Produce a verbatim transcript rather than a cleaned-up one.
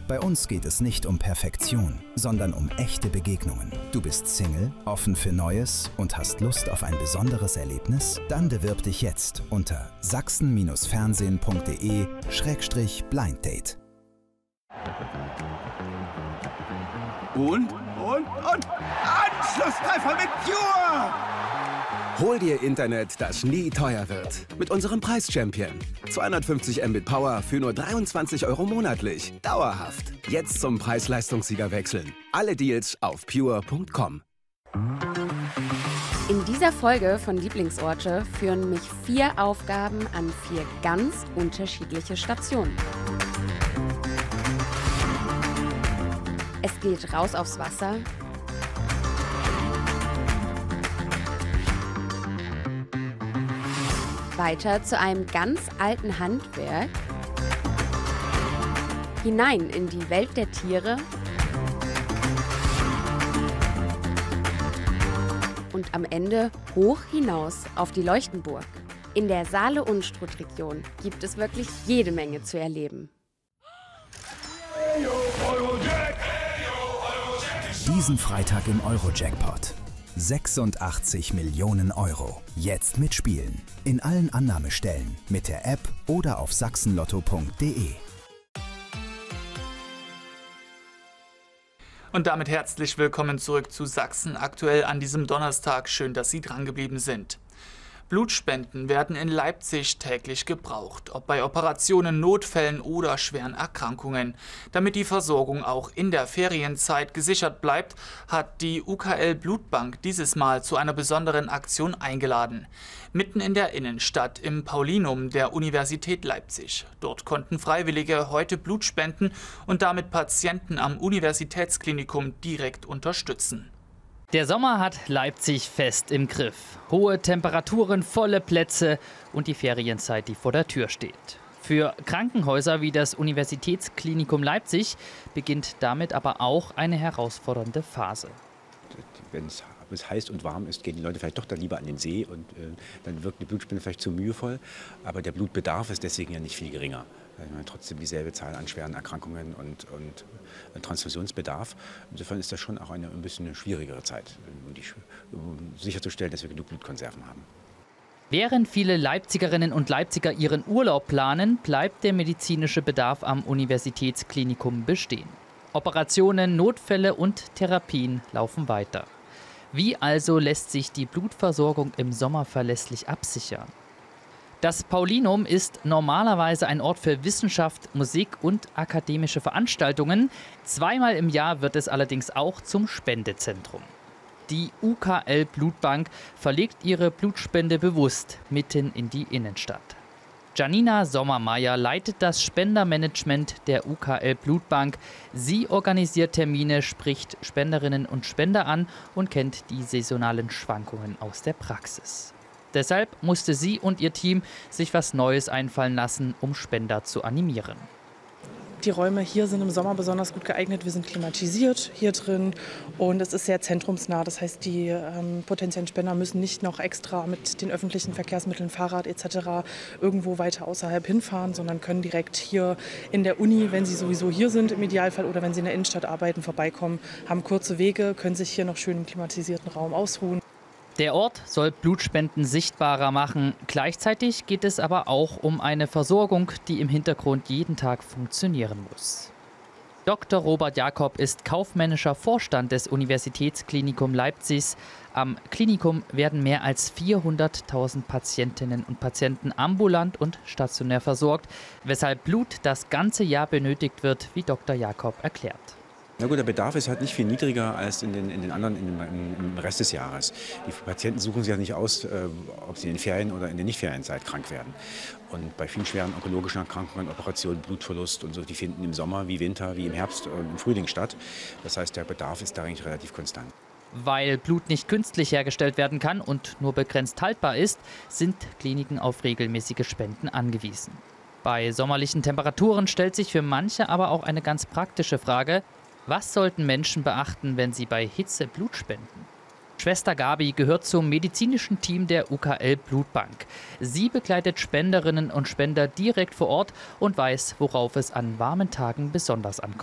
Bei uns geht es nicht um Perfektion, sondern um echte Begegnungen. Du bist Single, offen für Neues und hast Lust auf ein besonderes Erlebnis? Dann bewirb dich jetzt unter sachsen fernsehen punkt de Schrägstrich Blinddate. Und, und, und, Anschlusstreffer mit Pure! Hol dir Internet, das nie teuer wird. Mit unserem Preis-Champion. zweihundertfünfzig Mbit Power für nur dreiundzwanzig Euro monatlich. Dauerhaft. Jetzt zum Preis-Leistungssieger wechseln. Alle Deals auf pure punkt com. In dieser Folge von Lieblingsorte führen mich vier Aufgaben an vier ganz unterschiedliche Stationen. Es geht raus aufs Wasser, weiter zu einem ganz alten Handwerk, hinein in die Welt der Tiere und am Ende hoch hinaus auf die Leuchtenburg. In der Saale-Unstrut-Region gibt es wirklich jede Menge zu erleben. Diesen Freitag im Euro-Jackpot. sechsundachtzig Millionen Euro. Jetzt mitspielen. In allen Annahmestellen, mit der App oder auf sachsenlotto punkt de. Und damit herzlich willkommen zurück zu Sachsen aktuell an diesem Donnerstag. Schön, dass Sie drangeblieben sind. Blutspenden werden in Leipzig täglich gebraucht, ob bei Operationen, Notfällen oder schweren Erkrankungen. Damit die Versorgung auch in der Ferienzeit gesichert bleibt, hat die U K L Blutbank dieses Mal zu einer besonderen Aktion eingeladen. Mitten in der Innenstadt im Paulinum der Universität Leipzig. Dort konnten Freiwillige heute Blut spenden und damit Patienten am Universitätsklinikum direkt unterstützen. Der Sommer hat Leipzig fest im Griff. Hohe Temperaturen, volle Plätze und die Ferienzeit, die vor der Tür steht. Für Krankenhäuser wie das Universitätsklinikum Leipzig beginnt damit aber auch eine herausfordernde Phase. Wenn es heiß und warm ist, gehen die Leute vielleicht doch dann lieber an den See und äh, dann wirkt die Blutspende vielleicht zu mühevoll. Aber der Blutbedarf ist deswegen ja nicht viel geringer. Wir haben trotzdem dieselbe Zahl an schweren Erkrankungen und, und Transfusionsbedarf. Insofern ist das schon auch eine ein bisschen eine schwierigere Zeit, um, die, um sicherzustellen, dass wir genug Blutkonserven haben. Während viele Leipzigerinnen und Leipziger ihren Urlaub planen, bleibt der medizinische Bedarf am Universitätsklinikum bestehen. Operationen, Notfälle und Therapien laufen weiter. Wie also lässt sich die Blutversorgung im Sommer verlässlich absichern? Das Paulinum ist normalerweise ein Ort für Wissenschaft, Musik und akademische Veranstaltungen. Zweimal im Jahr wird es allerdings auch zum Spendezentrum. Die U K L Blutbank verlegt ihre Blutspende bewusst mitten in die Innenstadt. Janina Sommermeier leitet das Spendermanagement der U K L Blutbank. Sie organisiert Termine, spricht Spenderinnen und Spender an und kennt die saisonalen Schwankungen aus der Praxis. Deshalb musste sie und ihr Team sich was Neues einfallen lassen, um Spender zu animieren. Die Räume hier sind im Sommer besonders gut geeignet. Wir sind klimatisiert hier drin und es ist sehr zentrumsnah. Das heißt, die ähm, potenziellen Spender müssen nicht noch extra mit den öffentlichen Verkehrsmitteln, Fahrrad et cetera irgendwo weiter außerhalb hinfahren, sondern können direkt hier in der Uni, wenn sie sowieso hier sind im Idealfall oder wenn sie in der Innenstadt arbeiten, vorbeikommen, haben kurze Wege, können sich hier noch schön im klimatisierten Raum ausruhen. Der Ort soll Blutspenden sichtbarer machen. Gleichzeitig geht es aber auch um eine Versorgung, die im Hintergrund jeden Tag funktionieren muss. Doktor Robert Jakob ist kaufmännischer Vorstand des Universitätsklinikum Leipzigs. Am Klinikum werden mehr als vierhunderttausend Patientinnen und Patienten ambulant und stationär versorgt, weshalb Blut das ganze Jahr benötigt wird, wie Doktor Jakob erklärt. Na gut, der Bedarf ist halt nicht viel niedriger als in den, in den anderen, in den, im Rest des Jahres. Die Patienten suchen sich ja nicht aus, äh, ob sie in den Ferien oder in der Nicht-Ferienzeit krank werden. Und bei vielen schweren onkologischen Erkrankungen, Operationen, Blutverlust und so, die finden im Sommer wie Winter, wie im Herbst und im Frühling statt. Das heißt, der Bedarf ist da eigentlich relativ konstant. Weil Blut nicht künstlich hergestellt werden kann und nur begrenzt haltbar ist, sind Kliniken auf regelmäßige Spenden angewiesen. Bei sommerlichen Temperaturen stellt sich für manche aber auch eine ganz praktische Frage: Was sollten Menschen beachten, wenn sie bei Hitze Blut spenden? Schwester Gabi gehört zum medizinischen Team der U K L Blutbank. Sie begleitet Spenderinnen und Spender direkt vor Ort und weiß, worauf es an warmen Tagen besonders ankommt.